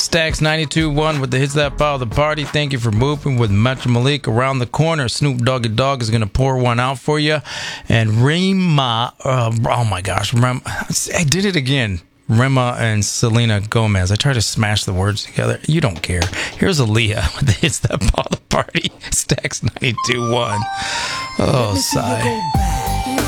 Stacks 92.1 with the Hits That Pile the Party. Thank you for moving with Metro Malik. Around the corner, Snoop Doggy Dogg is going to pour one out for you. And Rema, oh my gosh, I did it again. Rema and Selena Gomez. I try to smash the words together. You don't care. Here's Aaliyah with the Hits That Pile the Party. Stacks 92.1. Oh, sigh.